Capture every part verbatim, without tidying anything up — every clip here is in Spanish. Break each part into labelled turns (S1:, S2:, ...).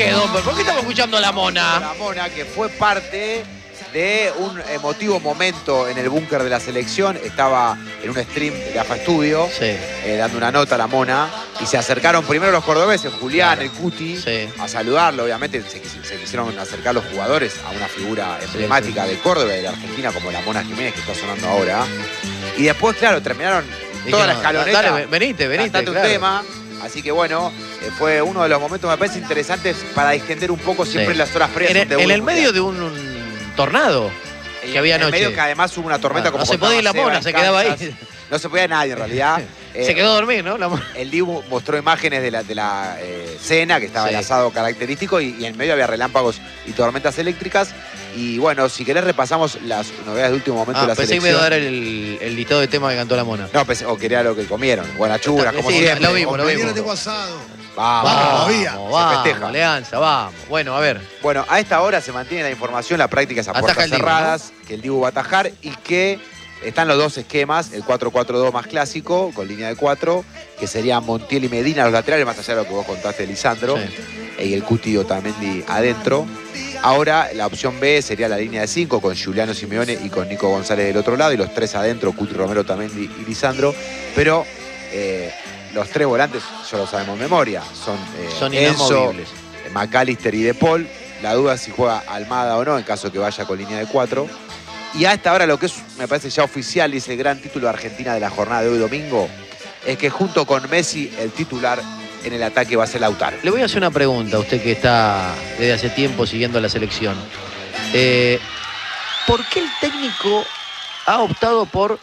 S1: qué, Don? ¿Por qué estamos escuchando a la Mona?
S2: La Mona, que fue parte de un emotivo momento en el búnker de la selección. Estaba en un stream de AFA Studio,
S1: sí.
S2: eh, dando una nota a la Mona. Y se acercaron primero los cordobeses, Julián, claro. el Cuti,
S1: sí.
S2: a saludarlo. Obviamente se, se quisieron acercar los jugadores a una figura emblemática sí, sí. de Córdoba y de Argentina, como la Mona Jiménez, que está sonando ahora. Y después, claro, terminaron Dije, toda la escaloneta.
S1: Dale, venite, venite.
S2: Claro. Un tema. Así que bueno, eh, fue uno de los momentos, me parece, interesantes para distender un poco siempre sí. las horas previas.
S1: En, el, en el medio de un, un tornado
S2: y,
S1: que había
S2: en
S1: anoche.
S2: En medio que además hubo una tormenta,
S1: bueno,
S2: como
S1: no se podía ir la Mona, se quedaba ahí.
S2: No se podía nadie en realidad.
S1: Se eh, quedó a dormir, ¿no? La...
S2: El Dibu mostró imágenes de la, de la eh, cena, que estaba sí. el asado característico, y, y en medio había relámpagos y tormentas eléctricas. Y bueno, si querés repasamos las novedades de último momento
S1: ah,
S2: de la
S1: pensé
S2: selección.
S1: Pensé que me iba a dar el, el listado de temas que cantó la Mona.
S2: No, pensé, o quería lo que comieron. Guanachuras, como
S1: sí,
S2: siempre.
S1: Lo vimos, lo vimos.
S3: tengo asado.
S2: Vamos,
S1: vamos,
S2: vamos,
S1: vamos, vamos Alianza, vamos. Bueno, a ver.
S2: Bueno, a esta hora se mantiene la información, la práctica es a puertas cerradas, Dibu, ¿no? que el Dibu va a atajar y que están los dos esquemas, el cuatro cuatro dos más clásico, con línea de cuatro, que serían Montiel y Medina los laterales, más allá de lo que vos contaste, Lisandro, sí. y el Cuti Otamendi adentro. Ahora la opción B sería la línea de cinco, con Giuliano Simeone y con Nico González del otro lado, y los tres adentro, Cuti, Romero, Otamendi y Lisandro. Pero eh, los tres volantes ya lo sabemos de memoria, son, eh,
S1: son
S2: Enzo, McAllister y De Paul. La duda es si juega Almada o no, en caso que vaya con línea de cuatro. Y a esta hora lo que es, me parece ya oficial, y es el gran título de Argentina de la jornada de hoy domingo, es que junto con Messi, el titular en el ataque va a ser Lautaro.
S1: Le voy a hacer una pregunta a usted que está desde hace tiempo siguiendo la selección. Eh, ¿Por qué el técnico ha optado por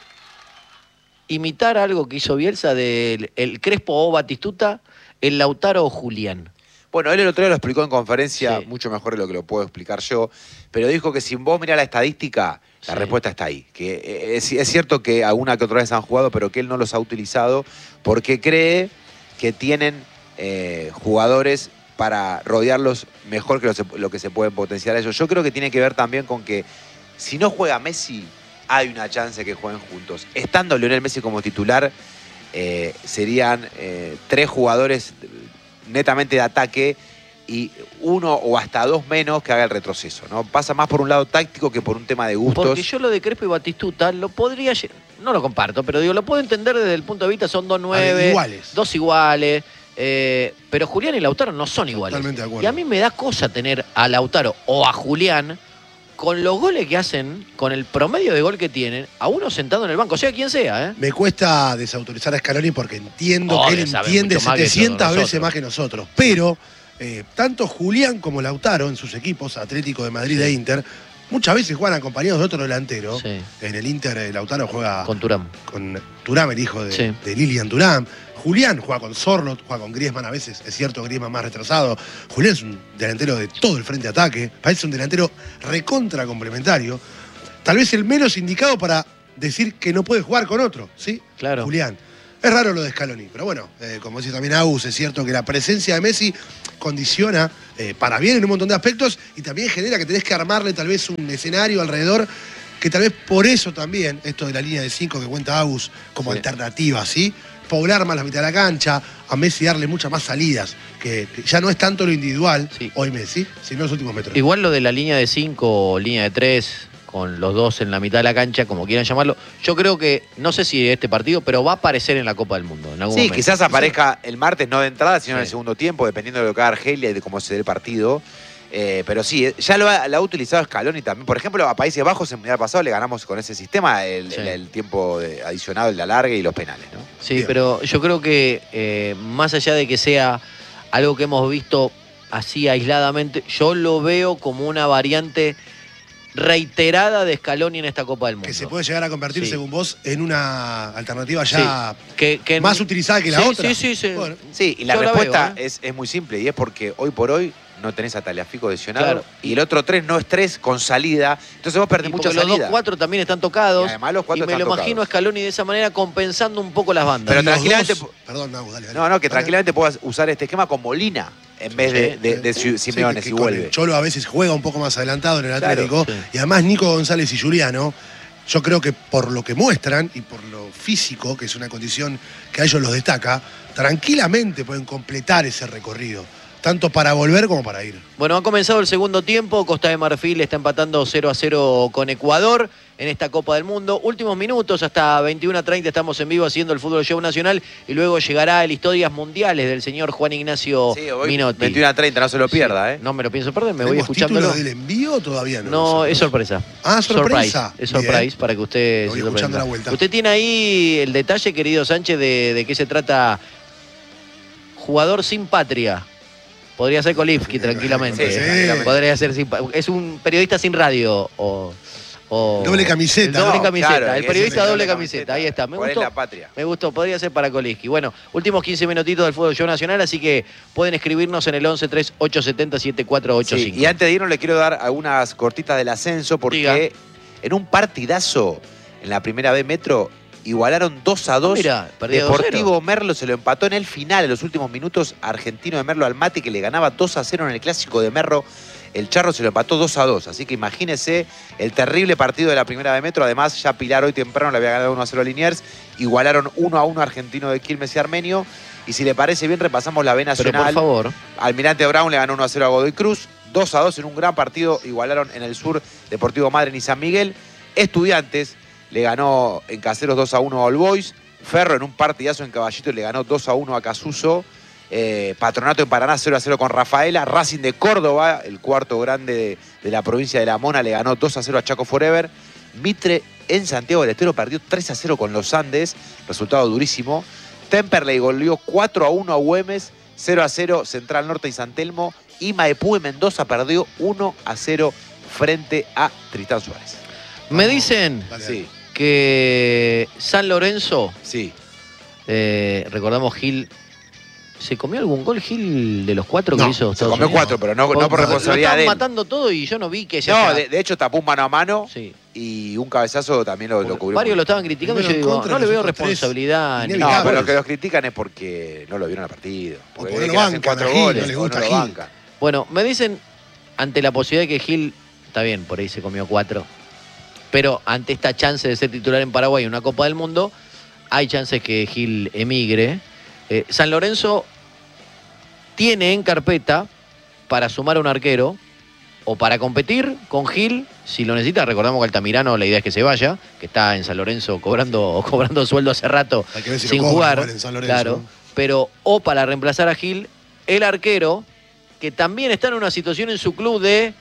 S1: imitar algo que hizo Bielsa del el Crespo o Batistuta, el Lautaro o Julián?
S2: Bueno, él el otro día lo explicó en conferencia, sí. mucho mejor de lo que lo puedo explicar yo, pero dijo que si vos mirás la estadística, la sí. respuesta está ahí. Que es, es cierto que alguna que otra vez han jugado, pero que él no los ha utilizado porque cree que tienen eh, jugadores para rodearlos mejor que lo, lo que se pueden potenciar a ellos. Yo creo que tiene que ver también con que si no juega Messi, hay una chance que jueguen juntos. Estando Lionel Messi como titular, eh, serían eh, tres jugadores netamente de ataque y uno o hasta dos menos que haga el retroceso, ¿no? Pasa más por un lado táctico que por un tema de gustos.
S1: Porque yo lo de Crespo y Batistuta lo podría, no lo comparto, pero digo, lo puedo entender desde el punto de vista, son dos nueve,
S3: iguales.
S1: dos iguales, eh, pero Julián y Lautaro no son iguales.
S3: Totalmente de acuerdo.
S1: Y a mí me da cosa tener a Lautaro o a Julián con los goles que hacen, con el promedio de gol que tienen, a uno sentado en el banco, sea quien sea, ¿eh?
S3: Me cuesta desautorizar a Scaloni porque entiendo
S1: oh,
S3: que él entiende setecientas veces más que nosotros. Pero eh, tanto Julián como Lautaro en sus equipos, Atlético de Madrid sí. e Inter, muchas veces juegan acompañados de otro delantero.
S1: Sí.
S3: En el Inter, eh, Lautaro juega
S1: con Thuram.
S3: Con Thuram, el hijo de,
S1: sí.
S3: de Lilian Thuram. Julián juega con Sorlot, juega con Griezmann a veces, es cierto, Griezmann más retrasado. Julián es un delantero de todo el frente de ataque, parece un delantero recontra complementario. Tal vez el menos indicado para decir que no puede jugar con otro, ¿sí?
S1: Claro.
S3: Julián. Es raro lo de Scaloni, pero bueno, eh, como dice también Agus, es cierto que la presencia de Messi condiciona eh, para bien en un montón de aspectos y también genera que tenés que armarle tal vez un escenario alrededor que tal vez por eso también, esto de la línea de cinco que cuenta Agus como sí. alternativa, ¿sí? Poblar más la mitad de la cancha, a Messi darle muchas más salidas, que, que ya no es tanto lo individual, sí. hoy Messi, sino los últimos metros.
S1: Igual lo de la línea de cinco o línea de tres, con los dos en la mitad de la cancha, como quieran llamarlo, yo creo que, no sé si este partido, pero va a aparecer en la Copa del Mundo. En algún
S2: sí,
S1: momento.
S2: Quizás aparezca el martes, no de entrada, sino sí. en el segundo tiempo, dependiendo de lo que haga Argelia y de cómo se dé el partido. Eh, pero sí, ya lo ha, lo ha utilizado Scaloni también. Por ejemplo, a Países Bajos en el Mundial pasado le ganamos con ese sistema el, sí. el, el tiempo de, adicionado, el de alargue y los penales, ¿no?
S1: Sí,
S2: Bien.
S1: Pero yo creo que eh, más allá de que sea algo que hemos visto así aisladamente, yo lo veo como una variante reiterada de Scaloni en esta Copa del Mundo.
S3: Que se puede llegar a convertir, sí. según vos, en una alternativa ya
S1: sí. que, que
S3: más utilizada que la
S1: sí,
S3: otra.
S1: Sí, sí, sí.
S2: Bueno, sí, y la yo respuesta la veo, ¿eh? es, es muy simple, y es porque hoy por hoy no tenés a Tagliafico lesionado, claro. y el otro tres no es tres con salida, entonces vos perdés mucha salida.
S1: Los dos cuatro también están tocados,
S2: y además los cuatro
S1: y me
S2: están
S1: lo
S2: tocados.
S1: imagino a Scaloni de esa manera compensando un poco las bandas.
S2: Pero tranquilamente...
S3: Dos... Perdón, no, dale, dale.
S2: No, no, que
S3: dale.
S2: tranquilamente puedas usar este esquema con Molina en vez de, de, de, de Simeone,
S3: sí,
S2: si vuelve.
S3: El Cholo a veces juega un poco más adelantado en el Atlético,
S2: claro, sí.
S3: y además Nico González y Giuliano, yo creo que por lo que muestran y por lo físico, que es una condición que a ellos los destaca, tranquilamente pueden completar ese recorrido. tanto para volver como para ir.
S1: Bueno, ha comenzado el segundo tiempo. Costa de Marfil está empatando cero a cero con Ecuador en esta Copa del Mundo. Últimos minutos, hasta veintiuno a treinta estamos en vivo haciendo el Fútbol Show Nacional y luego llegará el Historias Mundiales del señor Juan Ignacio
S2: sí, hoy
S1: Minotti.
S2: veintiuno a treinta, no se lo pierda,
S1: Sí,
S2: ¿eh?
S1: No me lo pienso perder, me voy escuchándolo.
S3: ¿Tenemos título del envío o todavía no?
S1: No, es sorpresa.
S3: Ah, sorpresa.
S1: Surprise. Es surprise
S3: Bien.
S1: para que usted
S3: Lo voy
S1: se
S3: escuchando
S1: sorprenda.
S3: la vuelta.
S1: Usted tiene ahí el detalle, querido Sánchez, de, de qué se trata. Jugador sin patria. Podría ser Kolivsky tranquilamente.
S2: Sí, sí,
S1: ¿eh?
S2: tranquilamente.
S1: Podría ser sin, es un periodista sin radio o, o
S3: Doble camiseta.
S1: el doble
S2: No,
S1: camiseta,
S2: claro,
S1: el
S2: que
S1: periodista
S2: ese
S1: doble
S2: doble
S1: camiseta.
S2: camiseta.
S1: Ahí está. Me
S2: ¿Cuál es
S1: gustó.
S2: la patria?
S1: Me gustó, podría ser para Kolivsky. Bueno, últimos quince minutitos del Fútbol Show Nacional, así que pueden escribirnos en el once tres ocho siete cero siete cuatro ocho cinco.
S2: Sí, y antes de irnos le quiero dar algunas cortitas del ascenso porque
S1: Diga.
S2: en un partidazo en la primera B Metro igualaron dos a dos.
S1: Ah, mira, perdía dos a cero.
S2: Deportivo Merlo se lo empató en el final, en los últimos minutos. Argentino de Merlo al Mate, que le ganaba dos a cero en el clásico de Merlo. El Charro se lo empató dos a dos. Así que imagínese el terrible partido de la primera B Metro. Además, ya Pilar hoy temprano le había ganado uno a cero a Liniers. Igualaron uno a uno Argentino de Quilmes y Armenio. Y si le parece bien, repasamos la B Nacional.
S1: Pero por favor.
S2: Almirante Brown le ganó uno a cero a Godoy Cruz. dos a dos en un gran partido. Igualaron en el sur Deportivo Madryn y San Miguel. Estudiantes le ganó en Caseros dos a uno a All Boys. Ferro en un partidazo en Caballito le ganó dos a uno a Casuso. Eh, Patronato en Paraná cero a cero con Rafaela. Racing de Córdoba, el cuarto grande de, de la provincia de La Mona, le ganó dos a cero a Chaco Forever. Mitre en Santiago del Estero perdió tres a cero con los Andes. Resultado durísimo. Temperley goleó cuatro a uno a Güemes. cero a cero Central Norte y San Telmo. Y Maipú de Mendoza perdió uno a cero frente a Tristán Suárez.
S1: Me dicen
S3: Dale,
S2: Sí,
S1: que San Lorenzo,
S2: sí.
S1: eh, recordamos Gil, ¿se comió algún gol Gil de los cuatro que
S3: No,
S1: hizo
S2: Se
S1: Estados
S2: comió
S1: Unidos?
S2: cuatro, pero no, no por
S1: Lo
S2: responsabilidad
S1: estaban
S2: de él.
S1: matando todo y yo no vi que se
S2: No,
S1: haya-
S2: de, de hecho tapó un mano a mano
S1: Sí.
S2: y un cabezazo también lo, lo cubrió.
S1: Varios
S2: muy
S1: lo
S2: bien.
S1: estaban criticando y yo
S3: Primero en
S1: digo,
S3: contra,
S1: no le veo
S3: nosotros tres.
S1: responsabilidad. ni
S2: No,
S3: Inevitable.
S2: pero lo que los critican es porque no lo vieron al partido. Porque
S3: porque
S2: ven
S3: no
S2: que
S3: lo
S2: hacen
S3: bancan
S2: cuatro
S3: a Gil,
S2: goles,
S3: no les
S2: o
S3: gusta
S2: lo
S3: Gil.
S2: bancan.
S1: Bueno, me dicen, ante la posibilidad de que Gil, está bien, por ahí se comió cuatro, pero ante esta chance de ser titular en Paraguay en una Copa del Mundo, hay chances que Gil emigre. Eh, San Lorenzo tiene en carpeta para sumar a un arquero o para competir con Gil, si lo necesita. Recordamos que Altamirano, la idea es que se vaya, que está en San Lorenzo cobrando, cobrando sueldo hace rato
S3: Hay que ver si
S1: sin
S3: lo cobran
S1: jugar.
S3: igual en San Lorenzo.
S1: Claro, pero o para reemplazar a Gil, el arquero, que también está en una situación en su club de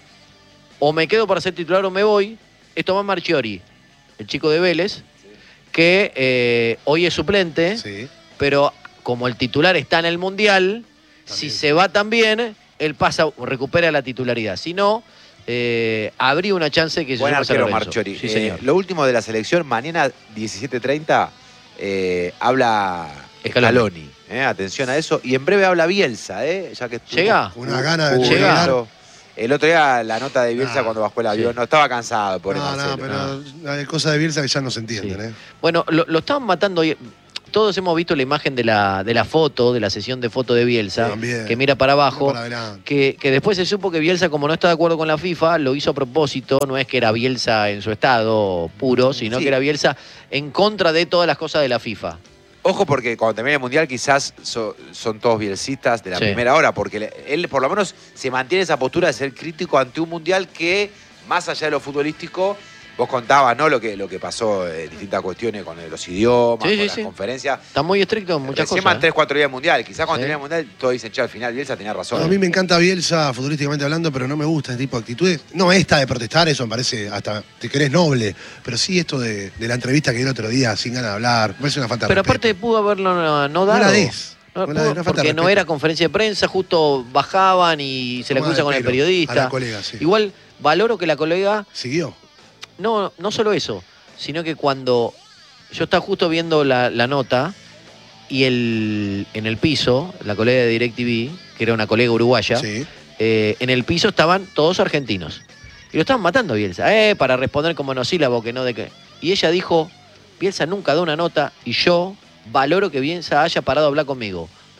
S1: o me quedo para ser titular o me voy, es Tomás Marchiori, el chico de Vélez, que eh, hoy es suplente,
S3: Sí.
S1: pero como el titular está en el Mundial, si se va también, él pasa, recupera la titularidad. Si no, eh, habría una chance que se
S2: Buen
S1: sume a San
S2: arquero
S1: Lorenzo.
S2: Marchiori.
S1: Sí,
S2: Eh,
S1: señor.
S2: lo último de la selección, mañana diecisiete treinta eh, habla
S1: Scaloni.
S2: Scaloni. eh, atención a eso. Y en breve habla Bielsa, ¿eh? Ya que estuvo-
S1: ¿Llega?
S3: Una gana de
S2: Hubo
S1: Llega.
S2: eso. El otro día la nota de Bielsa
S3: Ah,
S2: cuando bajó el avión,
S1: sí.
S2: no estaba cansado por
S3: No, no, pero hay cosas de Bielsa que ya no se entienden,
S1: Sí.
S3: ¿eh?
S1: Bueno, lo, lo estaban matando hoy. Todos hemos visto la imagen de la, de la foto, de la sesión de foto de Bielsa,
S3: También.
S1: que mira para abajo,
S3: Para adelante.
S1: que, que después se supo que Bielsa, como no está de acuerdo con la FIFA, lo hizo a propósito. No es que era Bielsa en su estado puro, sino
S2: Sí.
S1: que era Bielsa en contra de todas las cosas de la FIFA.
S2: Ojo, porque cuando termine el Mundial quizás so- son todos bielcistas de la
S1: Sí.
S2: primera hora, porque le- él por lo menos se mantiene esa postura de ser crítico ante un Mundial que, más allá de lo futbolístico, vos contabas, ¿no? Lo que, lo que pasó en distintas cuestiones con los idiomas,
S1: Sí,
S2: con
S1: sí,
S2: las
S1: sí.
S2: conferencias.
S1: Está muy estricto en muchas
S2: Recién
S1: cosas.
S2: van
S1: ¿eh?
S2: tres, cuatro días del Mundial. Quizás cuando
S1: Sí.
S2: termine el Mundial todos dicen, che, al final Bielsa tenía razón.
S3: A mí me encanta Bielsa futurísticamente hablando, pero no me gusta este tipo de actitudes. No esta de protestar, eso me parece hasta, te querés noble, pero sí esto de, de la entrevista que dio el otro día sin ganas de hablar, me parece una falta de
S1: Pero
S3: respeto.
S1: aparte pudo haberlo no, no
S3: No
S1: dado.
S3: la des.
S1: No,
S3: No la
S1: pudo-
S3: des, no falta
S1: porque
S3: de
S1: no
S3: respeto.
S1: era conferencia de prensa, justo bajaban y se le
S3: Tomada
S1: cruza
S3: de
S1: con el
S3: pelo
S1: periodista.
S3: a la colega, sí.
S1: Igual valoro que la colega
S3: Siguió.
S1: No, no solo eso, sino que cuando yo estaba justo viendo la, la nota y el, en el piso, la colega de DirecTV, que era una colega uruguaya,
S3: Sí.
S1: eh, en el piso estaban todos argentinos. Y lo estaban matando a Bielsa, eh, para responder como monosílabo, que no de qué. Y ella dijo, Bielsa nunca da una nota y yo valoro que Bielsa haya parado a hablar conmigo.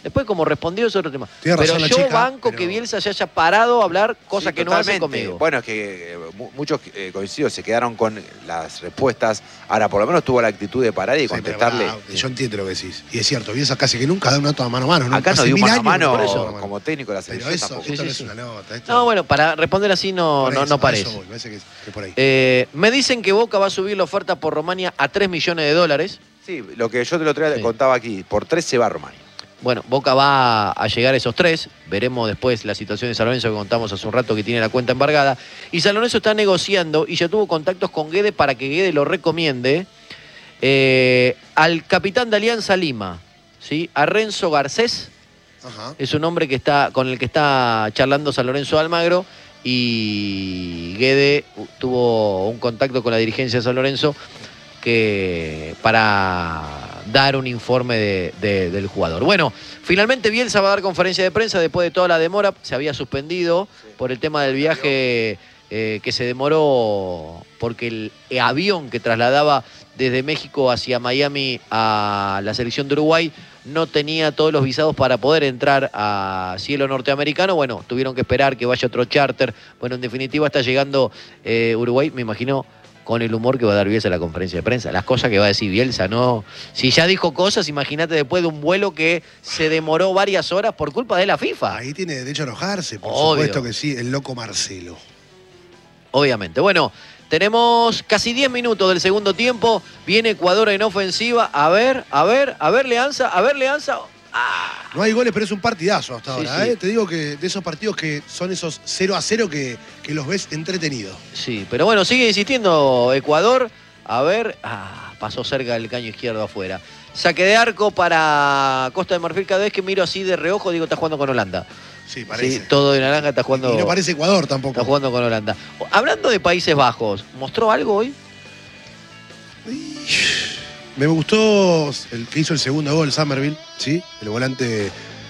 S1: Después, como respondió, es otro tema.
S3: Tiene
S1: Pero
S3: razón la
S1: yo
S3: chica,
S1: banco
S3: pero-
S1: que Bielsa se haya parado a hablar cosas
S2: Sí,
S1: que no hace
S2: totalmente.
S1: conmigo.
S2: Bueno, es que eh, mu- muchos eh, coincido, se quedaron con las respuestas. Ahora, por lo menos tuvo la actitud de parar y
S3: Sí, pero
S2: contestarle.
S3: pará, yo entiendo lo que decís. Y es cierto, Bielsa casi que nunca da una nota mano a mano.
S2: Acá no
S3: Hace
S2: dio
S3: mil
S2: mano a
S3: años
S2: mano
S3: que no da una
S2: como técnico de la
S3: Pero
S2: selección
S3: eso,
S2: tampoco.
S3: esto
S1: Sí,
S3: no
S1: sí,
S3: es una nota. Esto,
S1: No, bueno, para responder así no,
S3: por
S1: no,
S3: eso,
S1: no
S3: a
S1: parece.
S3: eso voy, me parece que, que por ahí.
S1: Eh, me dicen que Boca va a subir la oferta por Romania a tres millones de dólares.
S2: Sí, lo que yo te lo otro día
S1: Sí.
S2: contaba aquí, por tres se va a Romania.
S1: Bueno, Boca va a llegar a esos tres. Veremos después la situación de San Lorenzo que contamos hace un rato que tiene la cuenta embargada. Y San Lorenzo está negociando y ya tuvo contactos con Guede para que Guede lo recomiende eh, al capitán de Alianza Lima, ¿sí? A Renzo Garcés.
S3: Ajá.
S1: Es un hombre que está, con el que está charlando San Lorenzo de Almagro y Guede tuvo un contacto con la dirigencia de San Lorenzo que para dar un informe de- de- del jugador. Bueno, finalmente Bielsa va a dar conferencia de prensa después de toda la demora. Se había suspendido por el tema del viaje eh, que se demoró porque el avión que trasladaba desde México hacia Miami a la selección de Uruguay no tenía todos los visados para poder entrar a cielo norteamericano. Bueno, tuvieron que esperar que vaya otro charter. Bueno, en definitiva está llegando eh, Uruguay, me imagino, con el humor que va a dar Bielsa a la conferencia de prensa. Las cosas que va a decir Bielsa, ¿no? Si ya dijo cosas, imagínate después de un vuelo que se demoró varias horas por culpa de la FIFA.
S3: Ahí tiene derecho a enojarse, por
S1: Obvio.
S3: supuesto que sí, el loco Marcelo.
S1: Obviamente. Bueno, tenemos casi diez minutos del segundo tiempo. Viene Ecuador en ofensiva. A ver, a ver, a ver, Leanza, a ver, Leanza. ¡Ah!
S3: No hay goles, pero es un partidazo hasta
S1: Sí,
S3: ahora.
S1: sí.
S3: ¿eh? Te digo que de esos partidos que son esos cero a cero que, que los ves entretenidos.
S1: Sí, pero bueno, sigue insistiendo Ecuador. A ver, ah, pasó cerca del caño izquierdo afuera. Saque de arco para Costa de Marfil. Cada vez que miro así de reojo, digo, está jugando con Holanda.
S3: Sí, parece.
S1: Sí, todo de naranja está jugando.
S3: Y no parece Ecuador tampoco.
S1: Está jugando con Holanda. Hablando de Países Bajos, ¿mostró algo hoy?
S3: Me gustó el que hizo el segundo gol, Somerville, ¿sí? El volante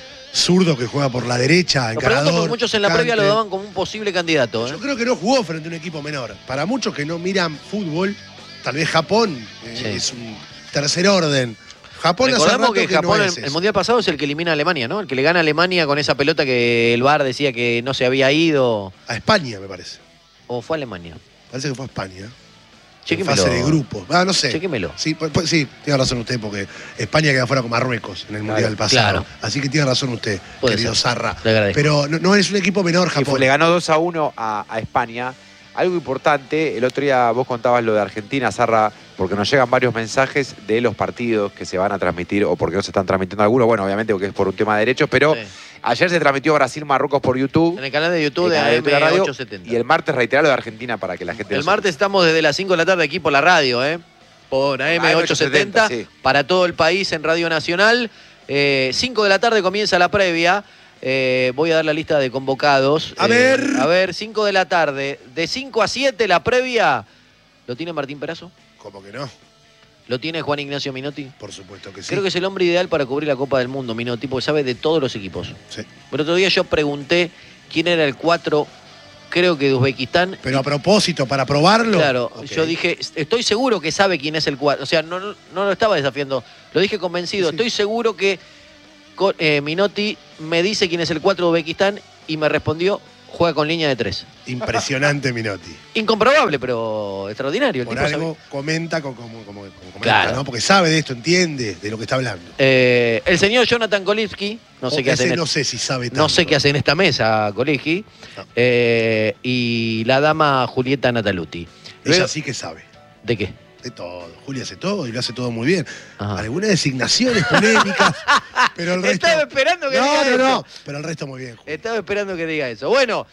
S3: zurdo que juega por la derecha,
S1: Lo pregunto
S3: encarador.
S1: porque muchos en la previa lo
S3: picante.
S1: daban como un posible candidato. ¿eh?
S3: Yo creo que no jugó frente a un equipo menor. Para muchos que no miran fútbol, tal vez Japón eh,
S1: Sí.
S3: es un tercer orden. Japón hace
S1: Recordemos
S3: rato
S1: que,
S3: que
S1: Japón,
S3: no
S1: el,
S3: es
S1: el
S3: eso.
S1: Mundial pasado es el que elimina a Alemania, ¿no? El que le gana a Alemania con esa pelota que el V A R decía que no se había ido.
S3: A España, me parece.
S1: ¿O fue a Alemania?
S3: Parece que fue a España. En
S1: Chequémelo.
S3: fase de grupo. Ah, no sé.
S1: Chequémelo.
S3: Sí, pues, pues, sí, tiene razón usted, porque España queda fuera con Marruecos en el Mundial pasado.
S1: claro.
S3: Así que tiene razón usted,
S1: Puede
S3: querido
S1: ser.
S3: Zarra.
S1: Le agradezco.
S3: Pero no, no es un equipo menor,
S2: Y
S3: Japón.
S2: fue- le ganó dos a uno a, a España. Algo importante, el otro día vos contabas lo de Argentina, Zarra, porque nos llegan varios mensajes de los partidos que se van a transmitir o porque no se están transmitiendo algunos. Bueno, obviamente porque es por un tema de derechos, pero
S1: Sí.
S2: ayer se transmitió Brasil-Marruecos por YouTube.
S1: En el canal de YouTube
S2: el
S1: de
S2: canal de
S1: A
S2: YouTube de la
S1: M
S2: radio,
S1: ochocientos setenta.
S2: y el martes reiterar lo de Argentina para que la gente...
S1: El
S2: lo
S1: martes estamos desde las cinco de la tarde aquí por la radio, ¿eh? Por A M ochocientos setenta,
S2: sí.
S1: para todo el país en Radio Nacional. Eh, cinco de la tarde comienza la previa. Eh, voy a dar la lista de convocados.
S3: A
S1: Eh,
S3: ver.
S1: A ver, cinco de la tarde. De cinco a siete la previa. ¿Lo tiene Martín Perazo?
S3: Como que no,
S1: ¿Lo tiene Juan Ignacio Minotti?
S3: por supuesto que sí.
S1: Creo que es el hombre ideal para cubrir la Copa del Mundo, Minotti, porque sabe de todos los equipos.
S3: Sí.
S1: Pero otro día yo pregunté quién era el cuatro, creo que de Uzbekistán.
S3: Pero a propósito, para probarlo.
S1: Claro,
S3: Ok.
S1: yo dije, estoy seguro que sabe quién es el cuatro. O sea, no, no, no lo estaba desafiando, lo dije convencido.
S3: Sí.
S1: Estoy seguro que co- eh, Minotti me dice quién es el cuatro de Uzbekistán y me respondió, juega con línea de tres.
S3: Impresionante, Minotti.
S1: Incomprobable, pero extraordinario. El
S3: Por
S1: tipo
S3: algo
S1: sabe.
S3: comenta como, como, como- como comenta,
S1: Claro.
S3: ¿no? Porque sabe de esto, entiende de lo que está hablando.
S1: Eh, el señor Jonathan Kolipski, no sé
S3: O
S1: qué hace
S3: ese
S1: en
S3: no sé si sabe tanto.
S1: No sé qué hace en esta mesa, Kolipski.
S3: No.
S1: Eh, y la dama Julieta Nataluti.
S3: Ella
S1: Luego-
S3: sí que sabe.
S1: ¿De qué?
S3: De todo. Julia hace todo y lo hace todo muy bien.
S1: Ajá.
S3: Algunas designaciones polémicas, pero el resto...
S1: Estaba esperando que
S3: no,
S1: diga
S3: no,
S1: eso.
S3: no, pero el resto muy bien, Julia.
S1: Estaba esperando que diga eso. Bueno,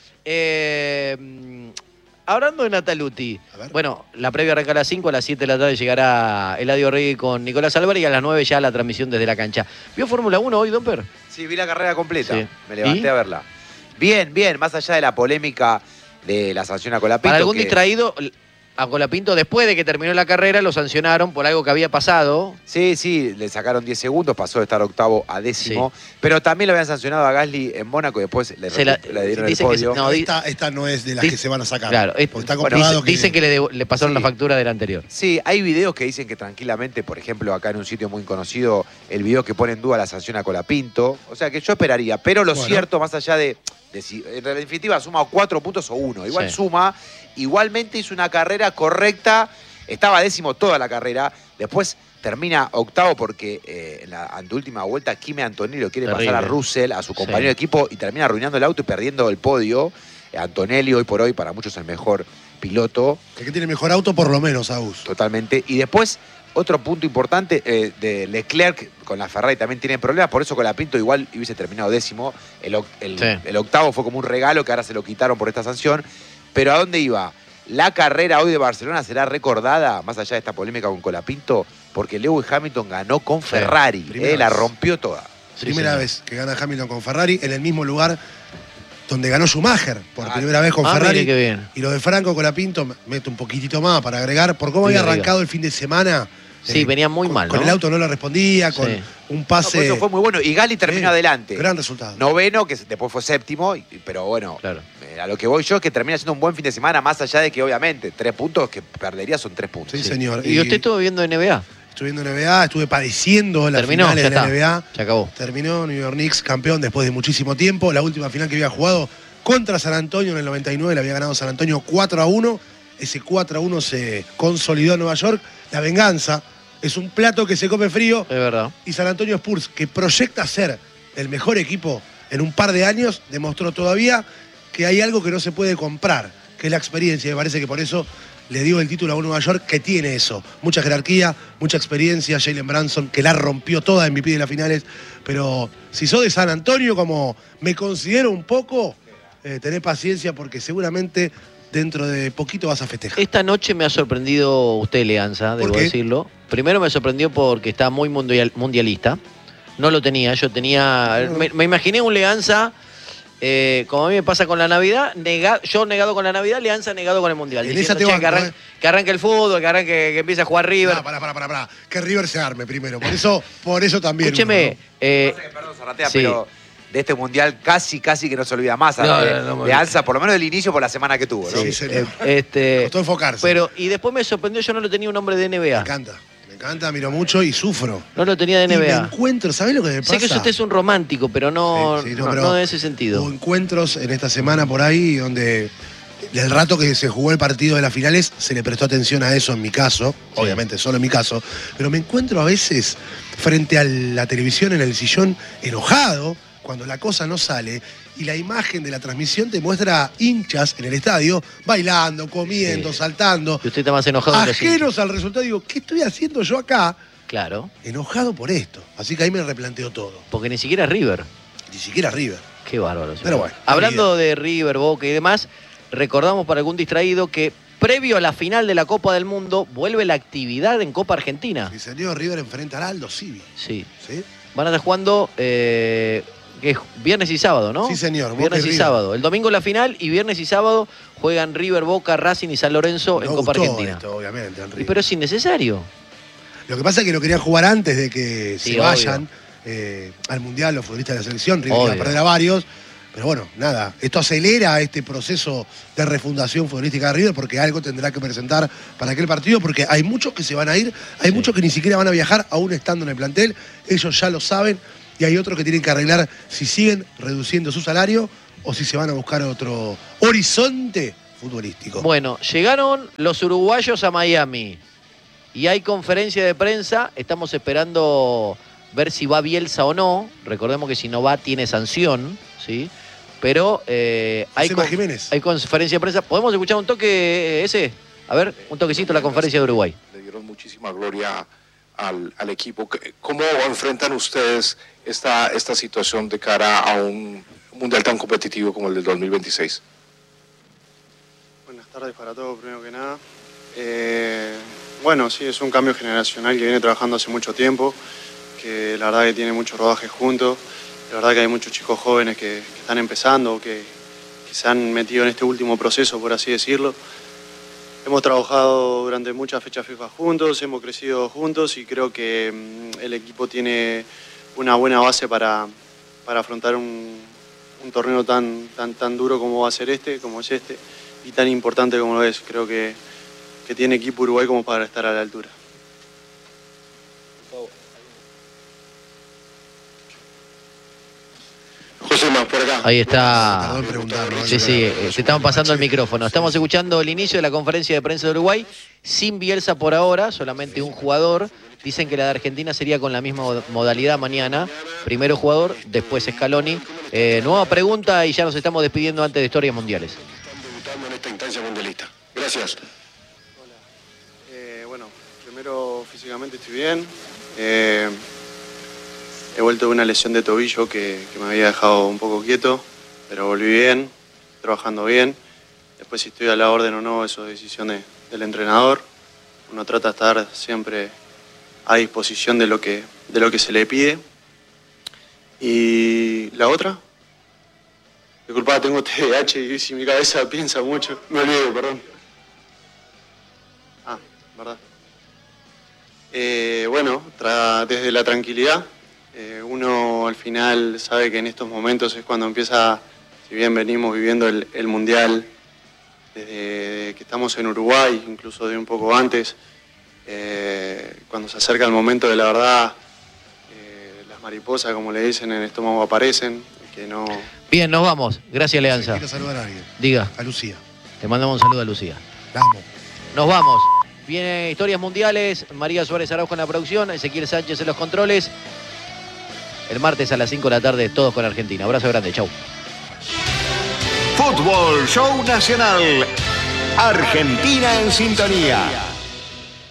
S1: eh, mm, hablando de Nataluti,
S3: A ver.
S1: bueno, la previa arranca a las cinco, a las siete de la tarde llegará Eladio Rey con Nicolás Álvarez y a las nueve ya la transmisión desde la cancha. ¿Vio Fórmula uno hoy, Domper?
S2: Sí, vi la carrera completa.
S1: Sí.
S2: Me levanté
S1: ¿Y?
S2: a verla. Bien, bien, más allá de la polémica de la sanción a Colapito.
S1: Para algún
S2: que-
S1: distraído, a Colapinto, después de que terminó la carrera, lo sancionaron por algo que había pasado.
S2: Sí, sí, le sacaron diez segundos, pasó de estar octavo a décimo. Sí. Pero también lo habían sancionado a Gasly en Mónaco y después le,
S1: la,
S2: le dieron el
S1: que
S2: podio.
S3: No, esta, esta no es de las dice, que se van a sacar.
S1: Claro, es,
S3: está comprobado
S1: bueno,
S3: que...
S1: Dicen que le, de, le pasaron sí. la factura del anterior.
S2: Sí, hay videos que dicen que tranquilamente, por ejemplo, acá en un sitio muy conocido, el video que pone en duda la sanción a Colapinto. O sea que yo esperaría. Pero lo bueno. cierto, más allá de, de si en la definitiva suma cuatro puntos o uno, igual sí. suma. Igualmente hizo una carrera correcta, estaba décimo toda la carrera, después termina octavo porque eh, en la anteúltima vuelta Kimi Antonelli lo quiere Terrible. pasar a Russell, a su compañero sí. de equipo, y termina arruinando el auto y perdiendo el podio. Antonelli hoy por hoy para muchos el mejor piloto.
S3: El que tiene mejor auto por lo menos, Agus.
S2: Totalmente. Y después, otro punto importante, eh, de Leclerc con la Ferrari también tiene problemas, por eso Colapinto igual hubiese terminado décimo. El, el, sí. el octavo fue como un regalo que ahora se lo quitaron por esta sanción. Pero ¿a dónde iba? La carrera hoy de Barcelona será recordada, más allá de esta polémica con Colapinto, porque Lewis Hamilton ganó con Ferrari. Sí, eh, la rompió toda.
S3: Sí, primera sí, vez que gana Hamilton con Ferrari, en el mismo lugar donde ganó Schumacher, por ah, primera vez con ah, Ferrari.
S1: Qué bien.
S3: Y lo de Franco Colapinto, meto un poquitito más para agregar, por cómo sí, había arrancado digo. el fin de semana.
S1: Sí, eh, venía muy
S3: con,
S1: mal, ¿no?
S3: Con el auto no le respondía, con sí. un pase... No,
S2: eso fue muy bueno. Y Gali terminó sí, adelante.
S3: Gran resultado.
S2: Noveno, que después fue séptimo, pero bueno,
S1: claro.
S2: a lo que voy yo es que termina siendo un buen fin de semana, más allá de que obviamente tres puntos que perdería son tres puntos.
S3: Sí, sí. señor.
S1: ¿Y, y usted estuvo viendo N B A?
S3: Estuve viendo N B A, estuve padeciendo las
S1: Terminó,
S3: finales de la
S1: está.
S3: N B A.
S1: Se acabó.
S3: Terminó New York Knicks campeón después de muchísimo tiempo. La última final que había jugado contra San Antonio en el noventa y nueve, la había ganado San Antonio cuatro a uno. Ese cuatro a uno se consolidó en Nueva York. La venganza es un plato que se come frío.
S1: Es verdad.
S3: Y San Antonio Spurs, que proyecta ser el mejor equipo en un par de años, demostró todavía que hay algo que no se puede comprar, que es la experiencia. Me parece que por eso le dio el título a un Nueva York que tiene eso. Mucha jerarquía, mucha experiencia. Jalen Brunson, que la rompió toda en M V P de las finales. Pero si sos de San Antonio, como me considero un poco, eh, tenés paciencia porque seguramente dentro de poquito vas a festejar.
S1: Esta noche me ha sorprendido usted, Leanza, debo decirlo. Primero me sorprendió porque está muy mundial, mundialista. No lo tenía, yo tenía... No. Me, me imaginé un Leanza... Eh, como a mí me pasa con la Navidad, nega, yo negado con la Navidad, Leanza negado con el Mundial.
S3: En esa te banco,
S1: que, arranque,
S3: eh.
S1: que arranque el fútbol, que arranque, que empiece a jugar River.
S3: No, pará, pará, pará, pará. Que River se arme primero. Por eso, por eso también.
S1: Escúcheme.
S2: Uno, ¿no? eh, Perdón, Zarratea, sí. pero de este Mundial casi, casi que no se olvida más. No, eh, no, no, Leanza, por lo menos del inicio, por la semana que tuvo, ¿no?
S3: Sí, señor.
S1: Eh, este,
S3: costó enfocarse.
S1: Pero, y después me sorprendió, yo no lo tenía un nombre de N B A.
S3: Me encanta. Me encanta, miro mucho y sufro.
S1: No lo tenía de N B A.
S3: Y me encuentro, ¿sabés lo que me pasa?
S1: Sé que usted es un romántico, pero no, sí, sí, no, no, pero no en ese sentido.
S3: Hubo encuentros en esta semana por ahí donde el rato que se jugó el partido de las finales se le prestó atención a eso en mi caso, sí. obviamente solo en mi caso, pero me encuentro a veces frente a la televisión en el sillón enojado cuando la cosa no sale y la imagen de la transmisión te muestra hinchas en el estadio bailando, comiendo, sí. saltando.
S1: Y usted está más enojado.
S3: Ajenos al resultado. Digo, ¿qué estoy haciendo yo acá?
S1: Claro.
S3: Enojado por esto. Así que ahí me replanteo todo.
S1: Porque ni siquiera River.
S3: Ni siquiera River.
S1: Qué bárbaro.
S3: Pero bueno.
S1: Hablando de River, Boca y demás, recordamos para algún distraído que previo a la final de la Copa del Mundo vuelve la actividad en Copa Argentina.
S3: Sí, señor. River enfrentará al Aldo Civi.
S1: Sí.
S3: ¿Sí?
S1: Van a estar jugando... Eh, que es viernes y sábado, ¿no?
S3: Sí, señor.
S1: Viernes y River. sábado. El domingo la final y viernes y sábado juegan River, Boca, Racing y San Lorenzo no en Copa Argentina.
S3: Esto, obviamente,
S1: y pero es innecesario.
S3: Lo que pasa es que lo querían jugar antes de que sí, se
S1: obvio.
S3: vayan eh, al Mundial los futbolistas de la selección. River iba a perder a varios. Pero bueno, nada, esto acelera este proceso de refundación futbolística de River porque algo tendrá que presentar para aquel partido, porque hay muchos que se van a ir, hay sí. muchos que ni siquiera van a viajar aún estando en el plantel, ellos ya lo saben. Y hay otros que tienen que arreglar si siguen reduciendo su salario o si se van a buscar otro horizonte futbolístico.
S1: Bueno, llegaron los uruguayos a Miami y hay conferencia de prensa. Estamos esperando ver si va Bielsa o no. Recordemos que si no va tiene sanción, ¿sí? Pero eh, hay, con, hay conferencia de prensa. ¿Podemos escuchar un toque ese? A ver, un toquecito a la conferencia de Uruguay.
S4: Le dieron muchísima gloria al, al equipo. ¿Cómo enfrentan ustedes esta, esta situación de cara a un mundial tan competitivo como el del dos mil veintiséis?
S5: Buenas tardes para todos, primero que nada. Eh, bueno, sí, es un cambio generacional que viene trabajando hace mucho tiempo, que la verdad que tiene mucho rodaje juntos. La verdad que hay muchos chicos jóvenes que, que están empezando, que, que se han metido en este último proceso, por así decirlo. hemos trabajado durante muchas fechas FIFA juntos, hemos crecido juntos y creo que mmm, el equipo tiene una buena base para, para afrontar un, un torneo tan, tan, tan duro como va a ser este, como es este, y tan importante como lo es. Creo que, que tiene equipo Uruguay como para estar a la altura.
S4: José más por acá.
S1: Ahí está.
S3: Perdón preguntar, ¿no?
S1: Sí, sí, eh, te estamos pasando el micrófono. Estamos escuchando el inicio de la conferencia de prensa de Uruguay, sin Bielsa por ahora, solamente un jugador. Dicen que la de Argentina sería con la misma modalidad mañana. Primero jugador, después Scaloni. Eh, nueva pregunta y ya nos estamos despidiendo antes de Historias Mundiales.
S4: Debutando en esta instancia mundialista. Gracias.
S5: Hola. Eh, bueno, primero físicamente estoy bien. Eh, he vuelto de una lesión de tobillo que, que me había dejado un poco quieto, pero volví bien, trabajando bien. Después si estoy a la orden o no, eso es decisión de, del entrenador. Uno trata de estar siempre a disposición de lo que, de lo que se le pide. ¿Y la otra? Disculpa, tengo T D A H y si mi cabeza piensa mucho, me olvido, perdón. Ah, verdad. Eh, bueno, tra desde la tranquilidad, eh, uno al final sabe que en estos momentos es cuando empieza, si bien venimos viviendo el, el Mundial, desde que estamos en Uruguay, incluso de un poco antes, eh, cuando se acerca el momento de la verdad, eh, las mariposas, como le dicen, en el estómago aparecen, que no...
S1: Bien, nos vamos. Gracias, Leanza.
S3: Quiero saludar a alguien.
S1: Diga.
S3: A Lucía.
S1: Te mandamos un saludo a Lucía.
S3: La amo.
S1: Nos vamos. Viene Historias Mundiales, María Suárez Araujo en la producción, Ezequiel Sánchez en los controles. El martes a las cinco de la tarde, todos con Argentina. Abrazo grande, chau.
S6: Fútbol Show Nacional. Argentina en sintonía.